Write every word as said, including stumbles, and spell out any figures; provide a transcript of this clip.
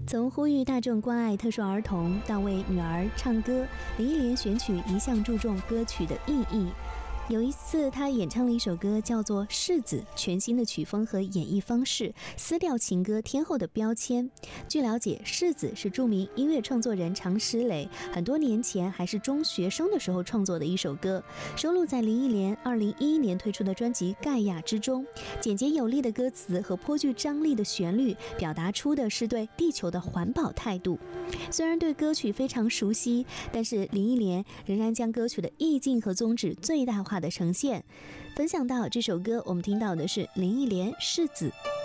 从呼吁大众关爱特殊儿童到为女儿唱歌，林忆莲选曲一向注重歌曲的意义。有一次，她演唱了一首歌，叫做《柿子》，全新的曲风和演绎方式，撕掉情歌天后的标签。据了解，《柿子》是著名音乐创作人常石磊很多年前还是中学生的时候创作的一首歌，收录在林忆莲二零一一年推出的专辑《盖亚》之中。简洁有力的歌词和颇具张力的旋律，表达出的是对地球的环保态度。虽然对歌曲非常熟悉，但是林忆莲仍然将歌曲的意境和宗旨最大化的呈现。分享到这首歌，我们听到的是林忆莲《柿子》。